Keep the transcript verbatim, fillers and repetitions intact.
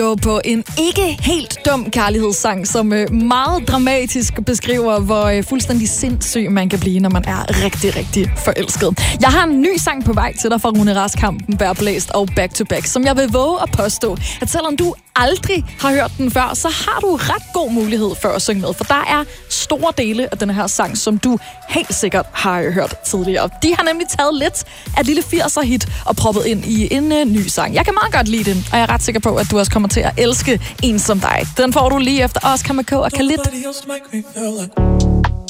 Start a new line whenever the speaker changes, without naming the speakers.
På en ikke helt dum kærlighedssang, som meget dramatisk beskriver, hvor fuldstændig sindssyg man kan blive, når man er rigtig, rigtig forelsket. Jeg har en ny sang på vej til dig fra Rune Rask, Kampen, Bær Blæst og Back to Back, som jeg vil våge at påstå, at selvom du aldrig har hørt den før, så har du ret god mulighed for at synge med, for der er store dele af den her sang, som du helt sikkert har hørt tidligere. De har nemlig taget lidt af et lille firser hit og proppet ind i en uh, ny sang. Jeg kan meget godt lide den, og jeg er ret sikker på, at du også kommer til at elske en som dig. Den får du lige efter Oscar M K og Khalid.